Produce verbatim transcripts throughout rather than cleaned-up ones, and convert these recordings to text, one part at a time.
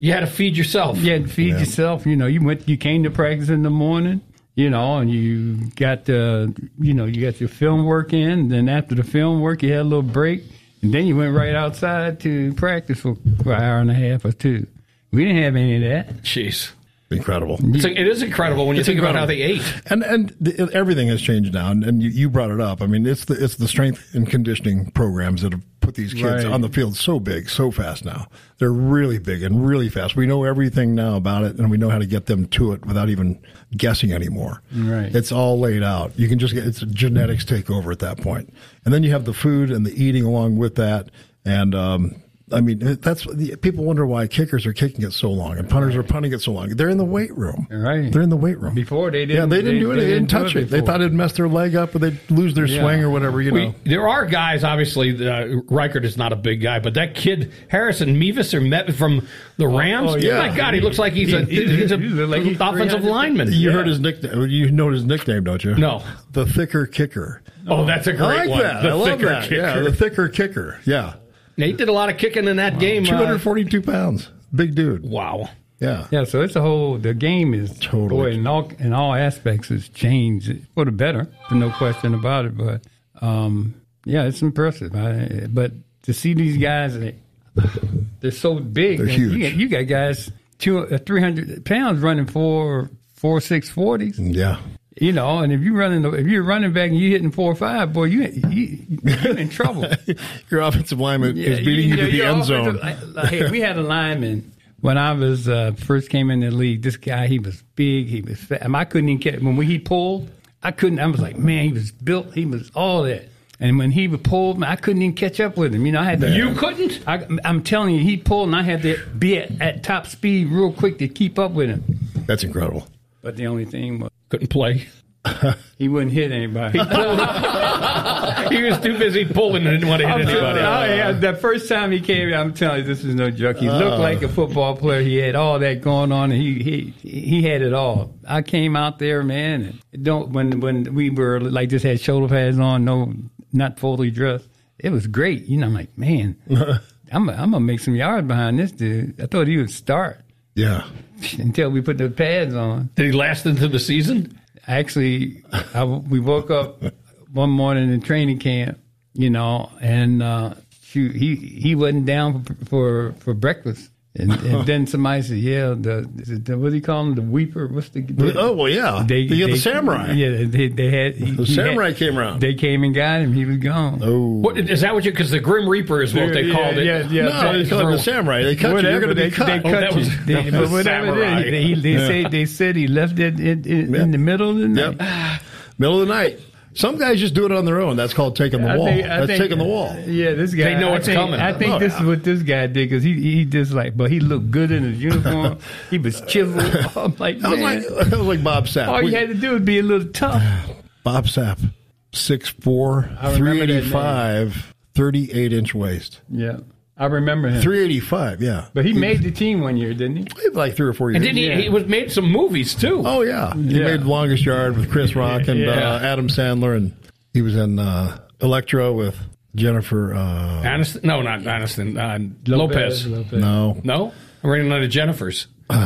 You had to feed yourself. You had to feed Yeah. yourself. You know, you went, you came to practice in the morning, you know, and you got the, you know, you got your film work in. And then after the film work, you had a little break. And then you went right outside to practice for, for an hour and a half or two. We didn't have any of that. Jeez. Incredible. It's, it is incredible when you It's think incredible. about how they ate. And and the, everything has changed now, and, and you, you brought it up. I mean, it's the it's the strength and conditioning programs that have put these kids Right. on the field so big, so fast now. They're really big and really fast. We know everything now about it, and we know how to get them to it without even guessing anymore. Right. It's all laid out. You can just get it's genetics take over at that point, and then you have the food and the eating along with that, and. um I mean, that's people wonder why kickers are kicking it so long and punters are punting it so long. They're in the weight room. Right. They're in the weight room. Before they didn't. Yeah, they didn't do it. They, didn't touch do it. They before. thought it'd mess their leg up or they'd lose their Yeah. swing or whatever, you know. We, there are guys, obviously, uh, Reichert is not a big guy, but that kid, Harrison Mevis or Met from the Rams, oh, yeah. my God, he looks like he's a, He- he's a he look like he's offensive three hundred lineman. you yeah. heard his nickname. You know his nickname, don't you? No. The thicker kicker. Oh, that's a great I like one. that. The I love thicker that. kicker. Yeah, the thicker kicker. Yeah. Nate did a lot of kicking in that game. two uh, hundred forty-two pounds. Big dude. wow. Yeah. Yeah, so it's a whole, the game is, Totally. boy, in all, in all aspects has changed for the better, no question about it. But, um, yeah, it's impressive. I, but to see these guys, they, they're so big. They're and huge. You got, you got guys, two, uh, three hundred pounds running for four, six forties. Yeah. You know, and if you running, if you're running back and you hitting four or five, boy, you you you're in trouble. Your offensive lineman is beating you, to the end zone. Like, hey, we had a lineman when I was uh, first came in the league. This guy, he was big, he was fat. And I couldn't even catch when we, he pulled. I couldn't. I was like, man, he was built. He was all that. And when he would pull, man, I couldn't even catch up with him. You know, I had to. You couldn't? I, I'm telling you, he pulled, and I had to be at, at top speed real quick to keep up with him. That's incredible. But the only thing was Couldn't play. he wouldn't hit anybody. He was too busy pulling and didn't want to hit I'm telling anybody. you, oh, yeah, the first time he came, I'm telling you, this is no joke. He looked like a football player. He had all that going on, and he he he had it all. I came out there, man, and don't when when we were like just had shoulder pads on, no, not fully dressed. It was great. You know, I'm like, man, I'm a, I'm gonna make some yards behind this dude. I thought he would start Yeah. until we put the pads on. Did he last into the season? Actually, I, we woke up one morning in training camp, you know, and uh, shoot, he he wasn't down for for, for breakfast. And, and then somebody said, "Yeah, the, the what do you call him? The weeper? What's the, the Oh, well, yeah. They, you got they- the samurai. Yeah, they, they had he, The he samurai had- came around. They came and got him. He was gone. Oh. What, is that what you? Because the Grim Reaper is what they Yeah, called it. yeah, yeah. No, they called it the samurai. They cut you. You're going to they, be cut. They Oh, cut that you. was- They- that but was whatever it samurai. is, they, they, Yeah. say, they said he left it in, in, in the middle of the night. Yep. Middle of the night. Some guys just do it on their own. That's called taking the I wall. think- I That's think- taking the wall. Yeah, this guy. They know I it's think, coming. I think Oh, this yeah. is what this guy did because he he just like, but he looked good in his uniform. He was chiseled. I'm like, I was man, like, I was like Bob Sapp. all We- you had to do was be a little tough. Bob Sapp, six four, I remember that three eighty-five, thirty-eight inch waist. Yeah, I remember him. three eighty-five, yeah. But he made the team one year, didn't he? Played like three or four years. And didn't he? Yeah. He was made some movies too. Oh, yeah. He Yeah. made Longest Yard with Chris Rock and Yeah. uh, Adam Sandler, and he was in uh, Electra with Jennifer. Uh, Aniston? No, not Aniston. Uh, Lopez. Lopez. no. No, I'm running out of Jennifer's.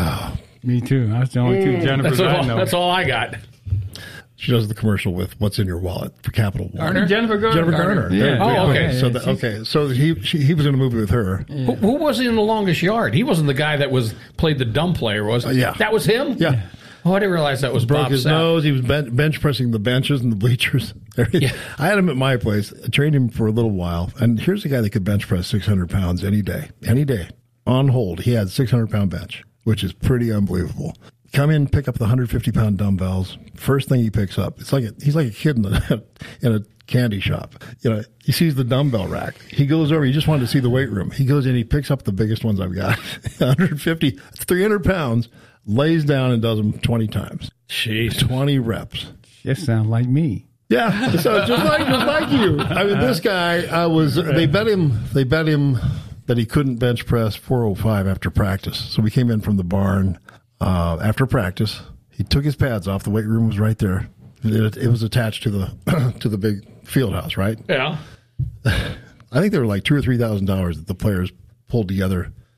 Me too. That's the only two Jennifers That's all, I know. that's all I got. She does the commercial with "What's in Your Wallet" for Capital One. Garner? Jennifer Garner. Jennifer Garner. Yeah. There- Oh, okay. So Yeah, that, she's- okay. So he she, he was in a movie with her. Who, who was in the Longest Yard? He wasn't the guy that was played the dumb player, was he? Uh, yeah. That was him? Yeah. Oh, I didn't realize that was Broke Bob his Sapp. nose. He was ben- bench pressing the benches and the bleachers. I had him at my place. I trained him for a little while. And here's a guy that could bench press six hundred pounds any day. Any day. On hold. He had six hundred pound bench, which is pretty unbelievable. Come in, pick up the one hundred fifty pound dumbbells. First thing he picks up, it's like a, he's like a kid in a, in a candy shop. You know, he sees the dumbbell rack. He goes over. He just wanted to see the weight room. He goes in. He picks up the biggest ones I've got, one hundred fifty, that's three hundred pounds. Lays down and does them twenty times. Jeez. twenty reps. That sounds like me. Yeah, so just like just like you. I mean, this guy, I was. They bet him. They bet him that he couldn't bench press four oh five after practice. So we came in from the barn uh, after practice. He took his pads off. The weight room was right there. It, it was attached to the to the big field house, right? Yeah. I think they were like two or three thousand dollars that the players pulled together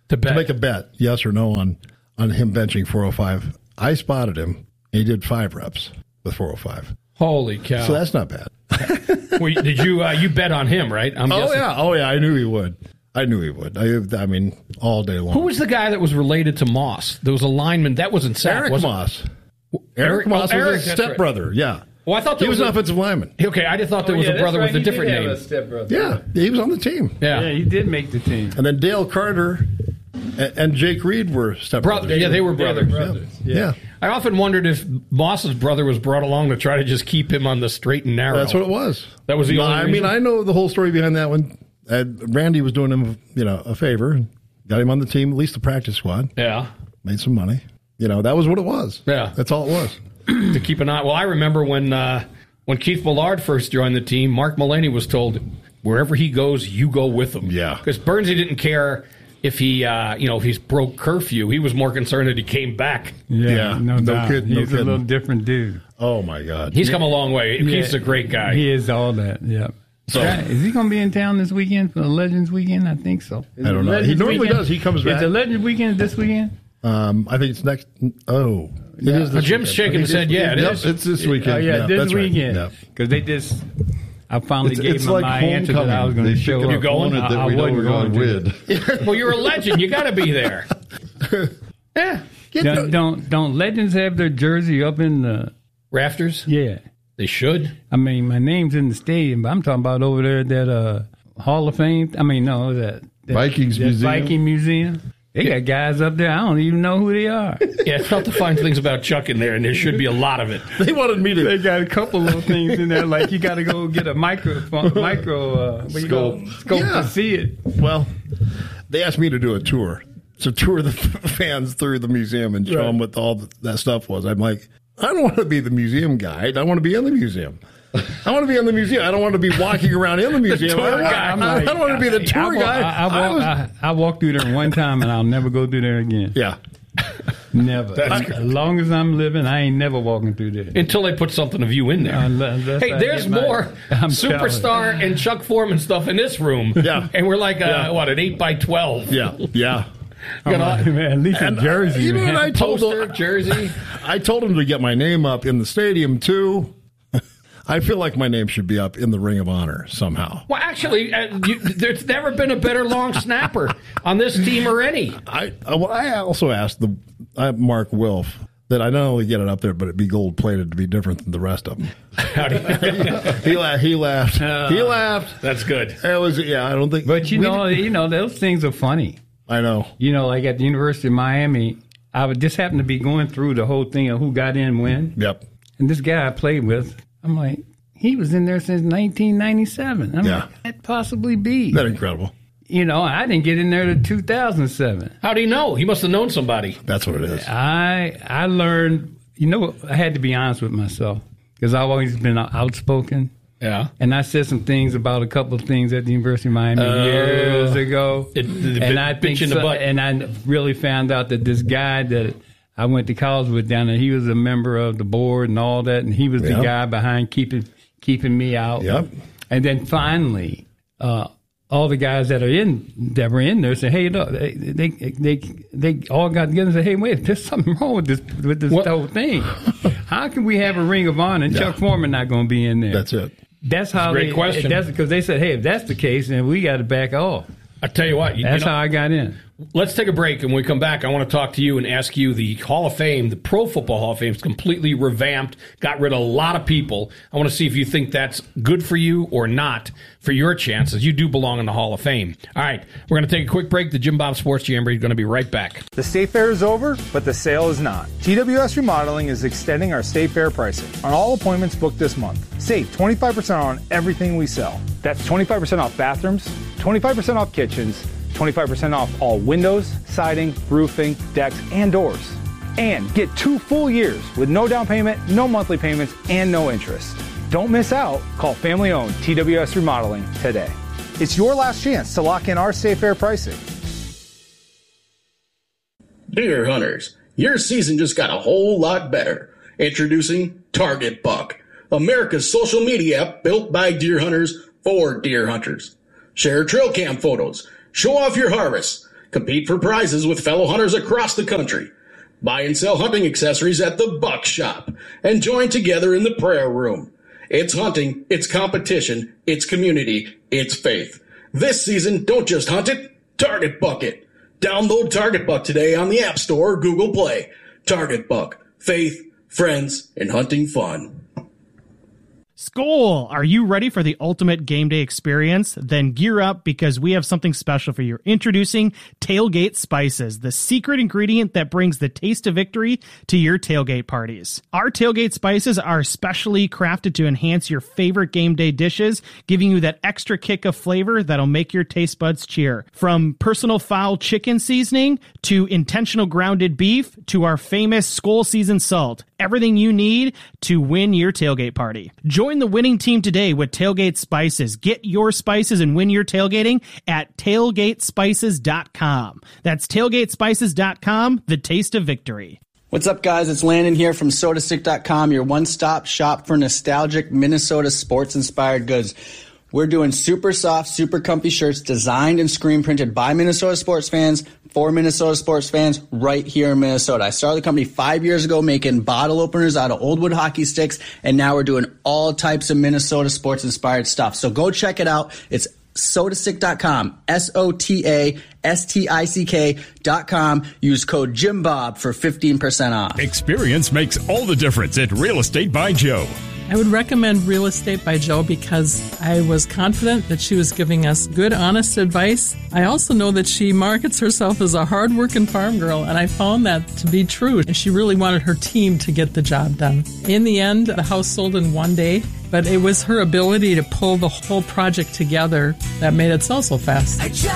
To bet. to make a bet, yes or no, on, on him benching four oh five. I spotted him, and he did five reps with four oh five. Holy cow. So that's not bad. Well, did you uh, you bet on him, right? I'm Oh, guessing. yeah. Oh, yeah. I knew he would. I knew he would. I, I mean, all day long. Who was the guy that was related to Moss? There was a lineman. That wasn't Sack, Eric was it? Moss? Eric, Eric Moss oh, was Eric, his that's right. stepbrother. Yeah. Well, I thought He there was was an a, offensive lineman. Okay, I just thought there Oh, was yeah, a that's brother right. with a He did different have name. a stepbrother. Yeah. He was on the team. Yeah. Yeah, he did make the team. And then Dale Carter and, and Jake Reed were stepbrothers. Brother, yeah, they were Yeah, they're brothers. brothers. Yeah. Yeah. I often wondered if Moss's brother was brought along to try to just keep him on the straight and narrow. That's what it was. That was the no, only I reason? mean, I know the whole story behind that one. Uh, Randy was doing him, you know, a favor and got him on the team, at least the practice squad. Yeah. Made some money. You know, that was what it was. Yeah. That's all it was. To keep an eye. Well, I remember when uh, when Keith Millard first joined the team, Mark Mulaney was told, wherever he goes, you go with him. Yeah. Because Bernsey didn't care if he, uh, you know, if he's broke curfew. He was more concerned that he came back. Yeah, Yeah, no, no doubt. kidding, no He's a kidding. little different dude. Oh, my God. He's come a long way. Keith's a great guy. He is all that. Yeah. So- Yeah, is he going to be in town this weekend for the Legends weekend? I think so. Is I don't it know. Legends He normally weekend? does. He comes Is back. the Legends weekend this weekend? Um, I think it's next. Oh. It is Well, this Jim's weekend. shaking his head. Yeah, it Yep, is. it's this weekend. Oh, yeah, this that's right. weekend. Yeah. Because they just, I finally It's, gave it's them like my answer that I was homecoming. going They to should show have up. going? wanted that I- I we know wasn't we're going going to win. Well, you're a legend. You got to be there. Yeah. Don't, don't don't Legends have their jersey up in the, Rafters? yeah. They should. I mean, my name's in the stadium, but I'm talking about over there at that uh, Hall of Fame. I mean, no, that, that Vikings that Museum. Viking Museum. They got guys up there. I don't even know who they are. Yeah, it's tough to find things about Chuck in there, and there should be a lot of it. They wanted me to. They got a couple little things in there, like you got to go get a micro, micro uh, what you call it? scope Yeah. to see it. Well, they asked me to do a tour. To tour the fans through the museum and show Right. them what all that stuff was. I'm like, I don't want to be the museum guide. I want to be in the museum. I want to be in the museum. I don't want to be walking around in the museum. tour I, want, guy. I'm I, like, I don't want to be the tour I, wa- guide. I, I, I walk, was- I, I walked through there one time, and I'll never go through there again. yeah. Never. That's As long as I'm living, I ain't never walking through there. Until they put something of you in there. Unless- unless Hey, I there's get my- more I'm Superstar and Chuck Foreman stuff in this room. Yeah. And we're like, uh, Yeah. what, an eight by twelve? Yeah. Yeah. Oh, Got a man, at least And, a jersey. uh, you know man. what I told poster, them? jersey. I told him to get my name up in the stadium, too. I feel like my name should be up in the Ring of Honor somehow. Well, actually, uh, you, there's never been a better long snapper on this team or any. I uh, well, I also asked the uh, Mark Wilf that I not only get it up there, but it be gold plated to be different than the rest of them. How do you- he laughed. He laughed. he laughed. That's good. It was yeah. I don't think. But you we- know, you know, those things are funny. I know. You know, like at the University of Miami, I would just happen to be going through the whole thing of who got in when. Yep. And this guy I played with, I'm like, he was in there since nineteen ninety-seven. I'm Yeah. like, that possibly be? That incredible. You know, I didn't get in there to two thousand seven. How do you know? He must have known somebody. That's what it is. I I learned, you know, I had to be honest with myself because I've always been outspoken. Yeah. And I said some things about a couple of things at the University of Miami Uh, years ago. it- the and bit- I think bitch in the so- butt. and I really found out that this guy that I went to college with down there, he was a member of the board and all that, and he was the Yeah. guy behind keeping keeping me out. Yep. And then finally, uh, all the guys that are in that were in there said, "Hey, look, they they they, they all got together and said, hey, wait, there's something wrong with this with this What? whole thing. How can we have a Ring of Honor and Yeah. Chuck Foreman not going to be in there?" That's it. That's how. Great they, question. That's because they said, "Hey, if that's the case, then we got to back off." I tell you what. You, That's you know, how I got in. Let's take a break, and when we come back, I want to talk to you and ask you the Hall of Fame, the Pro Football Hall of Fame, is completely revamped, got rid of a lot of people. I want to see if you think that's good for you or not for your chances. You do belong in the Hall of Fame. All right, we're going to take a quick break. The Jim Bob Sports Jamboree is going to be right back. The State Fair is over, but the sale is not. T W S Remodeling is extending our State Fair pricing on all appointments booked this month. Save twenty-five percent on everything we sell. That's twenty-five percent off bathrooms, twenty-five percent off kitchens, twenty-five percent off all windows, siding, roofing, decks, and doors. And get two full years with no down payment, no monthly payments, and no interest. Don't miss out. Call family-owned T W S Remodeling today. It's your last chance to lock in our State Fair pricing. Deer hunters, your season just got a whole lot better. Introducing Target Buck, America's social media app built by deer hunters for deer hunters. Share trail cam photos, show off your harvest, Compete for prizes with fellow hunters across the country. Buy and sell hunting accessories at the Buck Shop and join together in the prayer room. It's hunting, it's competition, it's community, it's faith. This season, don't just hunt it, Target Buck it. Download Target Buck today on the App Store or Google Play. Target Buck, faith, friends, and hunting fun. Skol! Are you ready for the ultimate game day experience? Then gear up because we have something special for you. Introducing Tailgate Spices, the secret ingredient that brings the taste of victory to your tailgate parties. Our Tailgate Spices are specially crafted to enhance your favorite game day dishes, giving you that extra kick of flavor that'll make your taste buds cheer. From personal foul chicken seasoning to intentional grounded beef to our famous Skol seasoned salt. Everything you need to win your tailgate party. Join the winning team today with Tailgate Spices. Get your spices and win your tailgating at tailgate spices dot com. That's tailgate spices dot com, the taste of victory. What's up, guys? It's Landon here from soda stick dot com, your one-stop shop for nostalgic Minnesota sports-inspired goods. We're doing super soft, super comfy shirts designed and screen printed by Minnesota sports fans for Minnesota sports fans right here in Minnesota. I started the company five years ago making bottle openers out of old wood hockey sticks, and now we're doing all types of Minnesota sports-inspired stuff. So go check it out. It's soda stick dot com, S O T A S T I C K dot com. Use code Jim Bob for fifteen percent off. Experience makes all the difference at Real Estate by Joe. I would recommend Real Estate by Joe because I was confident that she was giving us good, honest advice. I also know that she markets herself as a hard-working farm girl, and I found that to be true. And she really wanted her team to get the job done. In the end, the house sold in one day, but it was her ability to pull the whole project together that made it sell so fast.